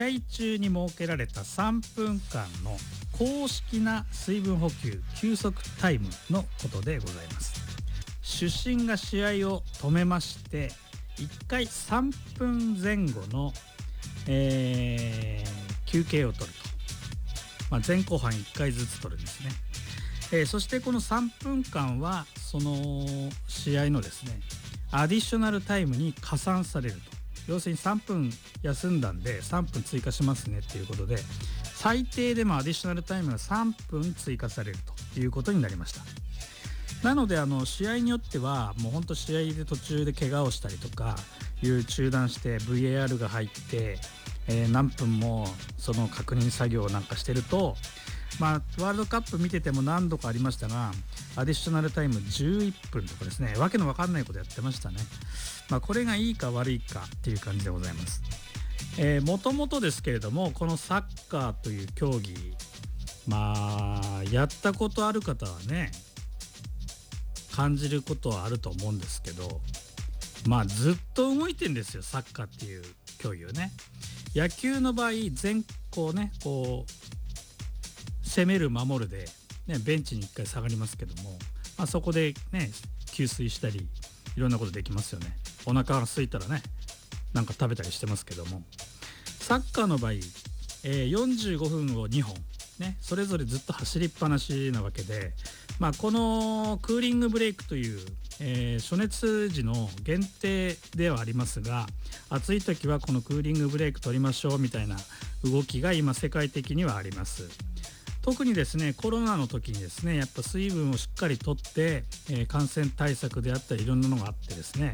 試合中に設けられた3分間の公式な水分補給休息タイムのことでございます。主審が試合を止めまして1回3分前後の、休憩を取ると、前後半1回ずつ取るんですね。そしてこの3分間はその試合のですねアディショナルタイムに加算されると。要するに3分休んだんで3分追加しますねっていうことで、最低でもアディショナルタイムが3分追加されるということになりました。なので試合によってはもう本当試合で途中で怪我をしたりとかいう中断して VAR が入って、何分もその確認作業なんかしてると、ワールドカップ見てても何度かありましたが、アディショナルタイム11分とかですね、わけのわかんないことやってましたね。これがいいか悪いかっていう感じでございます。もともとですけれども、このサッカーという競技、やったことある方はね感じることはあると思うんですけど、ずっと動いてんですよ、サッカーっていう競技をね。野球の場合前後ねこう攻める守るで、ベンチに1回下がりますけども、そこでね給水したりいろんなことできますよね。お腹が空いたらねなんか食べたりしてますけども、サッカーの場合、45分を2本ねそれぞれずっと走りっぱなしなわけで、このクーリングブレイクという、暑熱時の限定ではありますが、暑い時はこのクーリングブレイク取りましょうみたいな動きが今世界的にはあります。特にですねコロナの時にですねやっぱ水分をしっかりとって、感染対策であったりいろんなのがあってですね、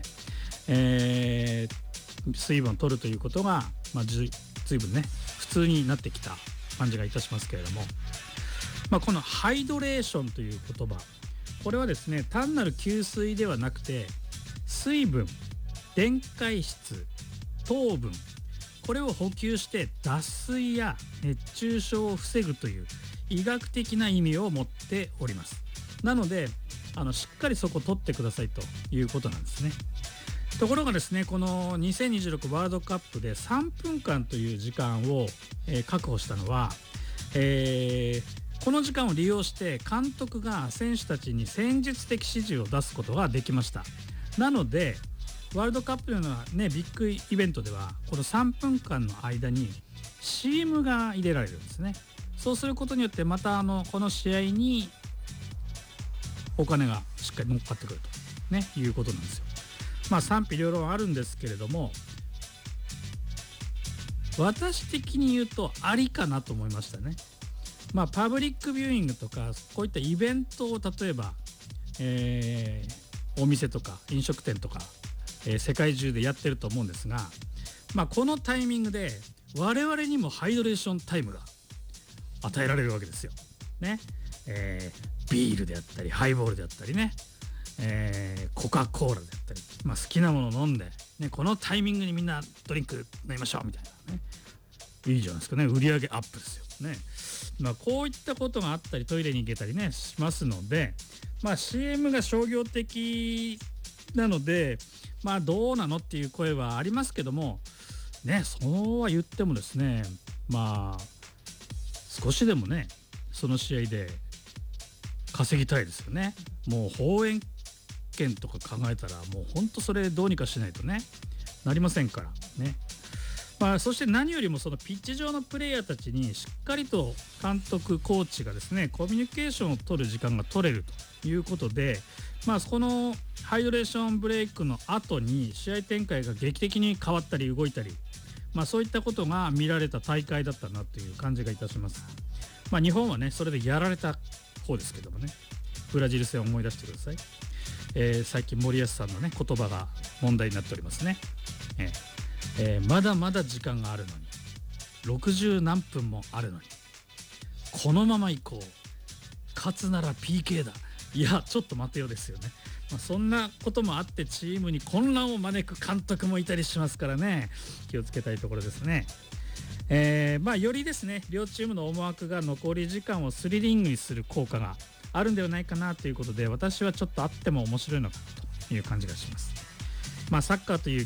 水分を取るということが、随分ね普通になってきた感じがいたしますけれども、このハイドレーションという言葉、これはですね単なる給水ではなくて水分、電解質、糖分、これを補給して脱水や熱中症を防ぐという医学的な意味を持っております。なのでしっかりそこ取ってくださいということなんですね。ところがですねこの2026ワールドカップで3分間という時間を、確保したのは、この時間を利用して監督が選手たちに戦術的指示を出すことができました。なのでワールドカップのようなねビッグイベントではこの3分間の間に CM が入れられるんですね。そうすることによってまたこの試合にお金がしっかり乗っかってくると、いうことなんですよ。賛否両論あるんですけれども、私的に言うとありかなと思いましたね。パブリックビューイングとかこういったイベントを例えば、お店とか飲食店とか、世界中でやってると思うんですが、このタイミングで我々にもハイドレーションタイムが与えられるわけですよ、ビールであったりハイボールであったりね、コカ・コーラであったり、好きなものを飲んで、このタイミングにみんなドリンク飲みましょうみたいなね、いいじゃないですかね。売り上げアップですよね。こういったことがあったりトイレに行けたりねしますので、CM が商業的なのでどうなのっていう声はありますけどもね、そうは言ってもですね少しでもねその試合で稼ぎたいですよね。もう放映権とか考えたらもうほんとそれどうにかしないとねなりませんからね。そして何よりもそのピッチ上のプレイヤーたちにしっかりと監督コーチがですねコミュニケーションを取る時間が取れるということで、このハイドレーションブレイクの後に試合展開が劇的に変わったり動いたり、そういったことが見られた大会だったなという感じがいたします。日本はねそれでやられた方ですけどもね、ブラジル戦を思い出してください。最近森保さんのね言葉が問題になっておりますね。まだまだ時間があるのに60何分もあるのにこのまま行こう、勝つなら PK だ、いやちょっと待てよですよね。そんなこともあってチームに混乱を招く監督もいたりしますからね、気をつけたいところですね。よりですね両チームの思惑が残り時間をスリリングにする効果があるんではないかなということで、私はちょっとあっても面白いのかなという感じがします。サッカーという